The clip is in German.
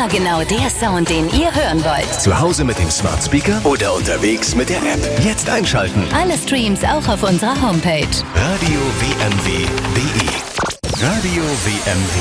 Immer genau der Sound, den ihr hören wollt. Zu Hause mit dem Smart Speaker oder unterwegs mit der App. Jetzt einschalten. Alle Streams auch auf unserer Homepage. Radio WMW.de. Radio WMW.